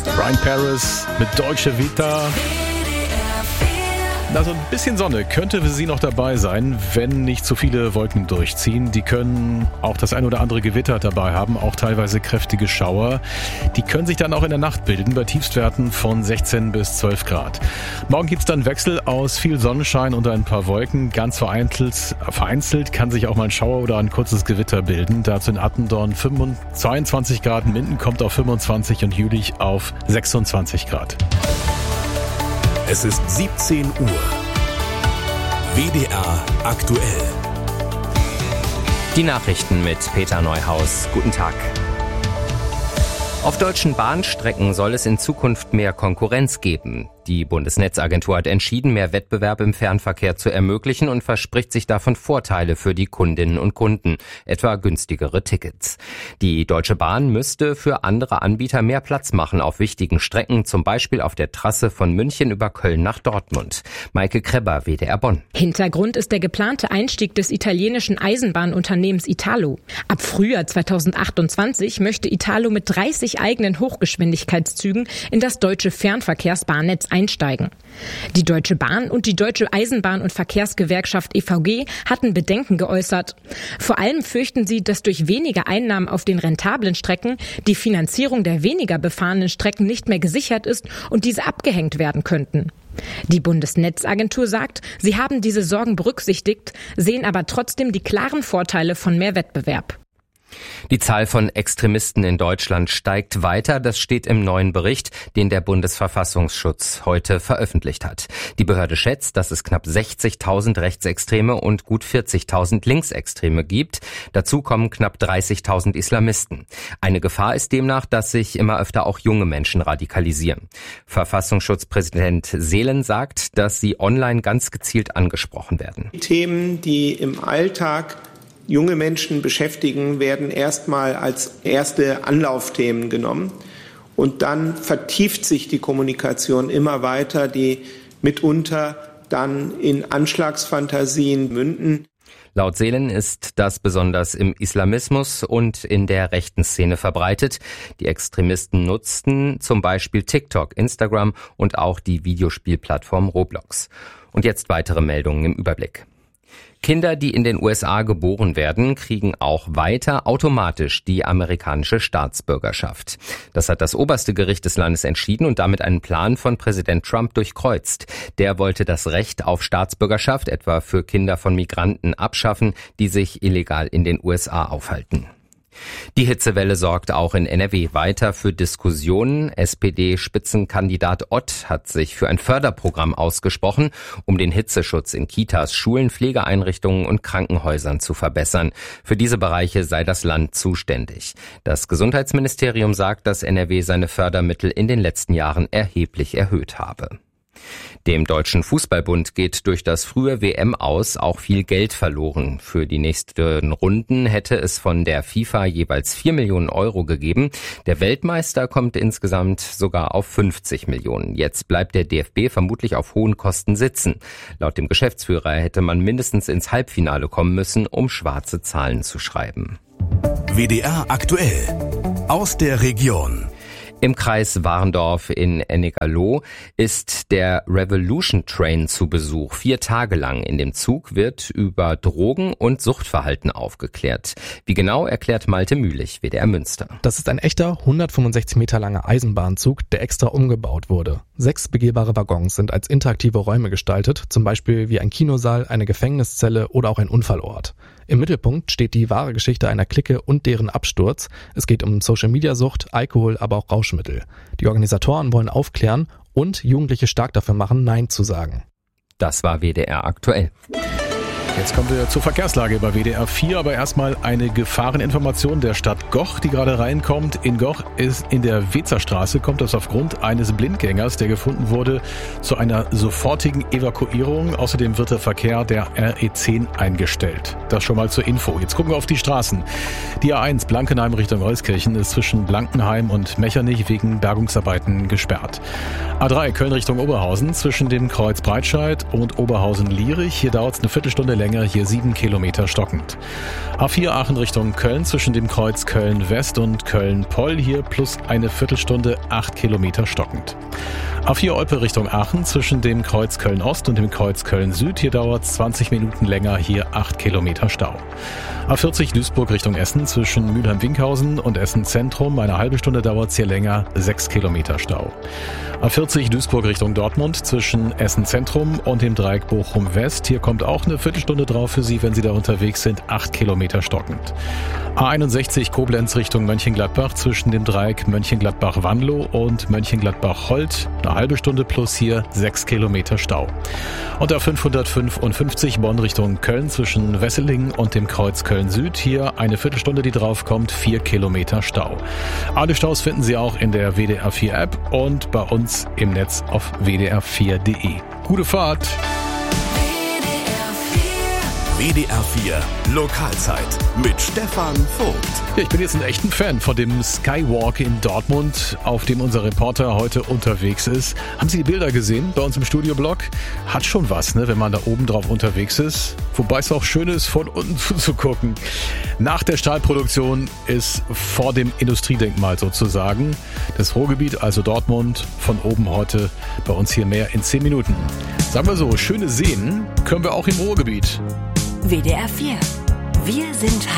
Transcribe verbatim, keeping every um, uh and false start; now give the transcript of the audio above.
Brian Paris mit Deutsche Vita. Also ein bisschen Sonne könnte für Sie noch dabei sein, wenn nicht zu viele Wolken durchziehen. Die können auch das ein oder andere Gewitter dabei haben, auch teilweise kräftige Schauer. Die können sich dann auch in der Nacht bilden, bei Tiefstwerten von sechzehn bis zwölf Grad. Morgen gibt es dann Wechsel aus viel Sonnenschein und ein paar Wolken. Ganz vereinzelt, vereinzelt kann sich auch mal ein Schauer oder ein kurzes Gewitter bilden. Dazu in Attendorn zweiundzwanzig Grad, Minden kommt auf fünfundzwanzig und Jülich auf sechsundzwanzig Grad. Es ist siebzehn Uhr. W D R aktuell. Die Nachrichten mit Peter Neuhaus. Guten Tag. Auf deutschen Bahnstrecken soll es in Zukunft mehr Konkurrenz geben. Die Bundesnetzagentur hat entschieden, mehr Wettbewerb im Fernverkehr zu ermöglichen und verspricht sich davon Vorteile für die Kundinnen und Kunden, etwa günstigere Tickets. Die Deutsche Bahn müsste für andere Anbieter mehr Platz machen auf wichtigen Strecken, zum Beispiel auf der Trasse von München über Köln nach Dortmund. Maike Krebber, W D R Bonn. Hintergrund ist der geplante Einstieg des italienischen Eisenbahnunternehmens Italo. Ab Frühjahr zweitausendachtundzwanzig möchte Italo mit dreißig eigenen Hochgeschwindigkeitszügen in das deutsche Fernverkehrsbahnnetz einsteigen. Die Deutsche Bahn und die Deutsche Eisenbahn- und Verkehrsgewerkschaft E V G hatten Bedenken geäußert. Vor allem fürchten sie, dass durch weniger Einnahmen auf den rentablen Strecken die Finanzierung der weniger befahrenen Strecken nicht mehr gesichert ist und diese abgehängt werden könnten. Die Bundesnetzagentur sagt, sie haben diese Sorgen berücksichtigt, sehen aber trotzdem die klaren Vorteile von mehr Wettbewerb. Die Zahl von Extremisten in Deutschland steigt weiter. Das steht im neuen Bericht, den der Bundesverfassungsschutz heute veröffentlicht hat. Die Behörde schätzt, dass es knapp sechzigtausend Rechtsextreme und gut vierzigtausend Linksextreme gibt. Dazu kommen knapp dreißigtausend Islamisten. Eine Gefahr ist demnach, dass sich immer öfter auch junge Menschen radikalisieren. Verfassungsschutzpräsident Seelen sagt, dass sie online ganz gezielt angesprochen werden. Themen, die im Alltag junge Menschen beschäftigen, werden erstmal als erste Anlaufthemen genommen. Und dann vertieft sich die Kommunikation immer weiter, die mitunter dann in Anschlagsfantasien münden. Laut Seelen ist das besonders im Islamismus und in der rechten Szene verbreitet. Die Extremisten nutzten zum Beispiel TikTok, Instagram und auch die Videospielplattform Roblox. Und jetzt weitere Meldungen im Überblick. Kinder, die in den U S A geboren werden, kriegen auch weiter automatisch die amerikanische Staatsbürgerschaft. Das hat das oberste Gericht des Landes entschieden und damit einen Plan von Präsident Trump durchkreuzt. Der wollte das Recht auf Staatsbürgerschaft etwa für Kinder von Migranten abschaffen, die sich illegal in den U S A aufhalten. Die Hitzewelle sorgt auch in N R W weiter für Diskussionen. S P D-Spitzenkandidat Ott hat sich für ein Förderprogramm ausgesprochen, um den Hitzeschutz in Kitas, Schulen, Pflegeeinrichtungen und Krankenhäusern zu verbessern. Für diese Bereiche sei das Land zuständig. Das Gesundheitsministerium sagt, dass N R W seine Fördermittel in den letzten Jahren erheblich erhöht habe. Dem Deutschen Fußballbund geht durch das frühe W M aus auch viel Geld verloren. Für die nächsten Runden hätte es von der FIFA jeweils vier Millionen Euro gegeben. Der Weltmeister kommt insgesamt sogar auf fünfzig Millionen. Jetzt bleibt der D F B vermutlich auf hohen Kosten sitzen. Laut dem Geschäftsführer hätte man mindestens ins Halbfinale kommen müssen, um schwarze Zahlen zu schreiben. W D R aktuell. Aus der Region. Im Kreis Warendorf in Ennigerloh ist der Revolution Train zu Besuch. Vier Tage lang in dem Zug wird über Drogen- und Suchtverhalten aufgeklärt. Wie genau, erklärt Malte Mühlich, W D R Münster. Das ist ein echter hundertfünfundsechzig Meter langer Eisenbahnzug, der extra umgebaut wurde. Sechs begehbare Waggons sind als interaktive Räume gestaltet, zum Beispiel wie ein Kinosaal, eine Gefängniszelle oder auch ein Unfallort. Im Mittelpunkt steht die wahre Geschichte einer Clique und deren Absturz. Es geht um Social-Media-Sucht, Alkohol, aber auch Rauschmittel. Die Organisatoren wollen aufklären und Jugendliche stark dafür machen, Nein zu sagen. Das war W D R aktuell. Jetzt kommen wir zur Verkehrslage bei W D R vier, aber erstmal eine Gefahreninformation der Stadt Goch, die gerade reinkommt. In Goch ist in der Wezerstraße, kommt es aufgrund eines Blindgängers, der gefunden wurde, zu einer sofortigen Evakuierung. Außerdem wird der Verkehr der R E zehn eingestellt. Das schon mal zur Info. Jetzt gucken wir auf die Straßen. Die A eins Blankenheim Richtung Euskirchen ist zwischen Blankenheim und Mechernich wegen Bergungsarbeiten gesperrt. A drei Köln Richtung Oberhausen zwischen dem Kreuz Breitscheid und Oberhausen-Lierich. Hier dauert es eine Viertelstunde länger, hier sieben Kilometer stockend. A vier Aachen Richtung Köln zwischen dem Kreuz Köln-West und Köln-Poll, hier plus eine Viertelstunde, acht Kilometer stockend. A vier Olpe Richtung Aachen zwischen dem Kreuz Köln-Ost und dem Kreuz Köln-Süd, hier dauert es zwanzig Minuten länger, hier acht Kilometer Stau. A vierzig Duisburg Richtung Essen zwischen Mülheim-Winkhausen und Essen-Zentrum, eine halbe Stunde dauert es hier länger, sechs Kilometer Stau. A vierzig Duisburg Richtung Dortmund zwischen Essen-Zentrum und dem Dreieck Bochum-West, hier kommt auch eine Viertelstunde drauf für Sie, wenn Sie da unterwegs sind, acht Kilometer stockend. A einundsechzig Koblenz Richtung Mönchengladbach zwischen dem Dreieck Mönchengladbach-Wanlo und Mönchengladbach-Holt, eine halbe Stunde plus hier sechs Kilometer Stau. Und A fünfhundertfünfundfünfzig Bonn Richtung Köln zwischen Wesseling und dem Kreuz Köln-Süd, hier eine Viertelstunde, die draufkommt, vier Kilometer Stau. Alle Staus finden Sie auch in der W D R vier App und bei uns im Netz auf w d r vier punkt d e. Gute Fahrt! W D R vier Lokalzeit mit Stefan Vogt. Ja, ich bin jetzt ein echter Fan von dem Skywalk in Dortmund, auf dem unser Reporter heute unterwegs ist. Haben Sie die Bilder gesehen bei uns im Studioblog? Hat schon was, ne, wenn man da oben drauf unterwegs ist. Wobei es auch schön ist, von unten zuzugucken. Nach der Stahlproduktion ist vor dem Industriedenkmal sozusagen das Ruhrgebiet, also Dortmund, von oben heute bei uns hier mehr in zehn Minuten. Sagen wir so, schöne Seen können wir auch im Ruhrgebiet. W D R vier. Wir sind